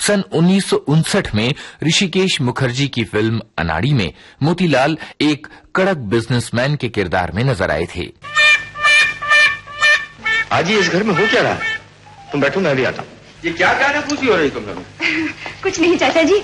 सन 1959 में ऋषिकेश मुखर्जी की फिल्म अनाड़ी में मोतीलाल एक कड़क बिजनेसमैन के किरदार में नजर आए थे। आज इस घर में हो क्या रहा है? तुम बैठो, मैं भी आता हूँ। ये क्या पूछी हो रही तुम लोग? कुछ नहीं चाचा जी,